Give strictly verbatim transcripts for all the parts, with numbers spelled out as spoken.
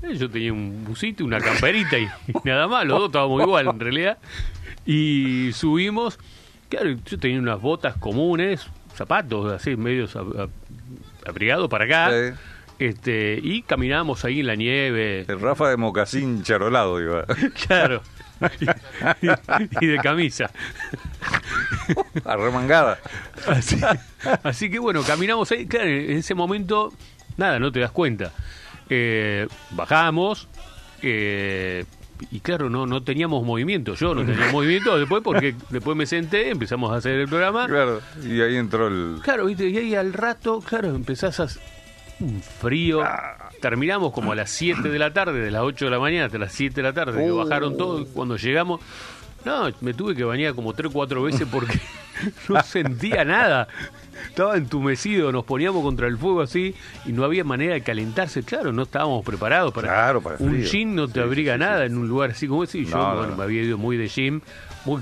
Eh, yo tenía un busito, una camperita y, y nada más, los dos estábamos igual en realidad. Y subimos, claro, yo tenía unas botas comunes, zapatos así, medios abrigados para acá. Sí. Este, y caminábamos ahí en la nieve. El Rafa de mocasín charolado iba. Claro. Y, y, y de camisa. Arremangada. Así, así que bueno, caminamos ahí. Claro, en ese momento, nada, no te das cuenta. Eh, bajamos. Eh, y claro, no no teníamos movimiento. Yo no tenía movimiento después porque después me senté, empezamos a hacer el programa. Claro, y ahí entró el... Claro, ¿viste? Y ahí al rato, claro, empezás a... un frío. Terminamos como a las siete de la tarde, de las ocho de la mañana hasta las siete de la tarde, que uh. bajaron todos. Cuando llegamos, no, me tuve que bañar como tres o cuatro veces porque no sentía nada. Estaba entumecido, nos poníamos contra el fuego así y no había manera de calentarse. Claro, no estábamos preparados para, claro, para un jean, no te sí, abriga sí, nada sí. en un lugar así como ese. Y yo, no, bueno, no. me había ido muy de gym, muy,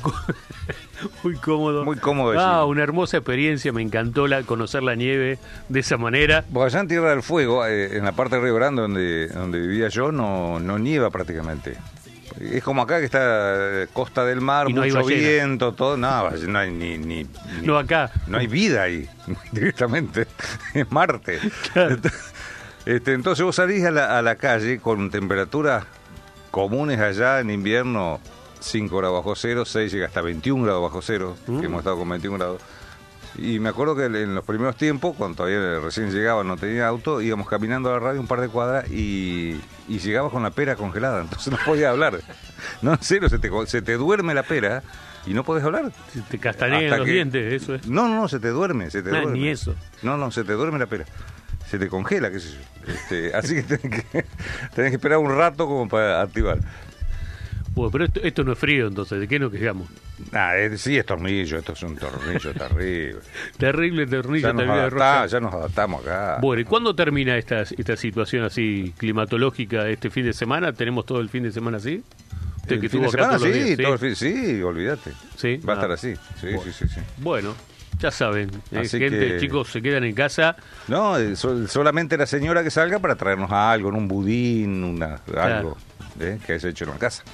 muy cómodo. Muy cómodo de Ah, gym. una hermosa experiencia, me encantó la, conocer la nieve de esa manera. Porque allá en Tierra del Fuego, eh, en la parte de Río Grande donde, donde vivía yo, no, no nieva prácticamente. Es como acá que está Costa del Mar, Y no hay mucho ballena. viento, todo, no, no hay ni, ni, ni- No acá. no hay vida ahí, directamente, es Marte. Claro. Este, entonces vos salís a la, a la calle con temperaturas comunes allá en invierno, cinco grados bajo cero, seis llega hasta veintiún grados bajo cero, Mm. que hemos estado con veintiún grados. Y me acuerdo que en los primeros tiempos, cuando todavía recién llegaba, no tenía auto, íbamos caminando a la radio un par de cuadras y, y llegabas con la pera congelada, entonces no podías hablar. No, en serio, se te, se te duerme la pera y no podés hablar. Si te castanean Hasta los que- dientes, eso es. No, no, no, se te duerme, se te Ah, duerme. ni eso. No, no, se te duerme la pera. Se te congela, qué sé yo. Este, así que tenés, que tenés que esperar un rato como para activar. Bueno, pero esto, esto no es frío, entonces, ¿de qué nos quejamos? Ah, es, sí, es tornillo, esto es un tornillo terrible. Terrible tornillo, Ya nos, terrible adaptá- roja. ya nos adaptamos acá. Bueno, ¿y cuándo termina esta, esta situación así climatológica este fin de semana? ¿Tenemos todo el fin de semana así? Usted El que fin de estuvo acá semana, todos los sí, días, todo el fin, sí, olvídate. Sí, Va a ah. estar así. Sí, Bueno. sí, sí, sí. Bueno, ya saben, eh, Así gente, que- chicos, se quedan en casa. No, eh, sol- solamente la señora que salga para traernos algo, en un budín, una, algo ¿eh? que haya hecho en la casa.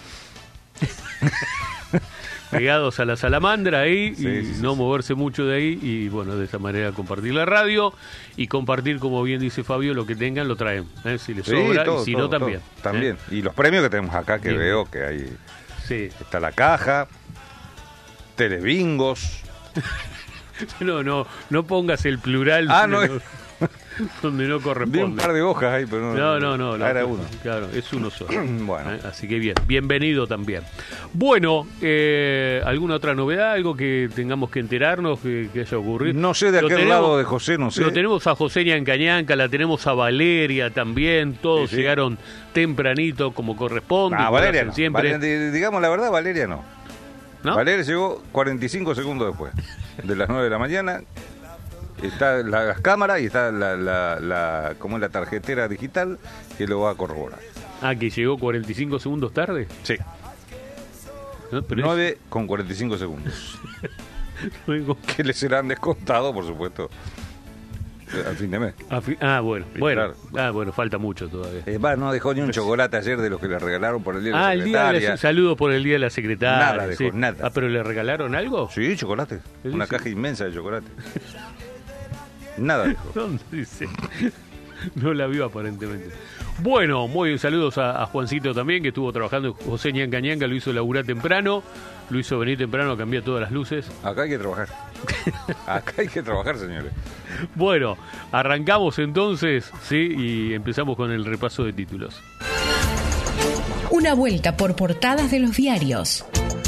Pegados a la salamandra ahí Sí, y sí, sí, no sí. moverse mucho de ahí y bueno, de esa manera compartir la radio y compartir, como bien dice Fabio, lo que tengan lo traen, ¿eh? Si les Sí, sobra todo, y si todo, no también. todo. También. Y los premios que tenemos acá, que Bien. veo que hay... ¿eh? Está la caja, telebingos. No, no, no pongas el plural Ah, donde no, no, donde no Vi un corresponde. par de hojas ahí, pero no... No, no, no. Ah, no, era uno. Claro, es uno solo. Bueno. ¿Eh? Así que bien, bienvenido también. Bueno, eh, ¿alguna otra novedad? ¿Algo que tengamos que enterarnos que, que haya ocurrido? No sé de Lo aquel tenemos- lado de José, no sé. Lo tenemos a Josenia en Cañanca, la tenemos a Valeria también, todos Sí, sí. llegaron tempranito como corresponde. Ah, como Valeria hacen no. siempre. Valeria, di- digamos la verdad, Valeria no. ¿No? Valeria llegó cuarenta y cinco segundos después, de las nueve de la mañana. Está la- las cámaras y está la, la, la, como es la tarjetera digital que lo va a corroborar. Ah, que llegó cuarenta y cinco segundos tarde. Sí, ¿No? Pero nueve con cuarenta y cinco segundos. es- Que le serán descontados, por supuesto, eh, al fin de mes. Ah, fi- ah, bueno, Sí, bueno, claro. ah, bueno, falta mucho todavía. Es más, no dejó ni un chocolate ayer de los que le regalaron por el día de la Ah, el día de secretaria. la, saludos por el día de la secretaria. Nada dejó, sí. nada. Ah, pero le regalaron algo. Sí, chocolate. Sí, Una sí. caja inmensa de chocolate. Nada dejó. ¿Dónde dice? No la vio aparentemente. Bueno, muy bien, saludos a, a Juancito también, que estuvo trabajando. José Ñanca Ñanca lo hizo laburar temprano, lo hizo venir temprano a cambiar todas las luces. Acá hay que trabajar. Acá hay que trabajar, señores. Bueno, arrancamos entonces, sí, y empezamos con el repaso de títulos. Una vuelta por portadas de los diarios.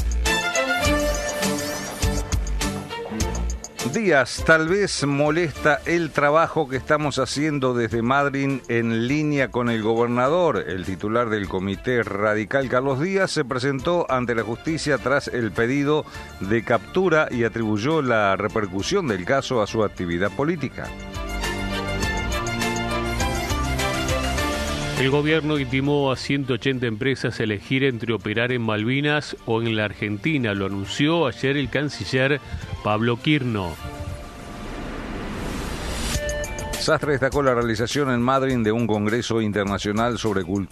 Díaz, tal vez molesta el trabajo que estamos haciendo desde Madrid en línea con el gobernador. El titular del Comité Radical, Carlos Díaz, se presentó ante la justicia tras el pedido de captura y atribuyó la repercusión del caso a su actividad política. El gobierno intimó a ciento ochenta empresas a elegir entre operar en Malvinas o en la Argentina. Lo anunció ayer el canciller Pablo Quirno. Sastre destacó la realización en Madrid de un congreso internacional sobre cultura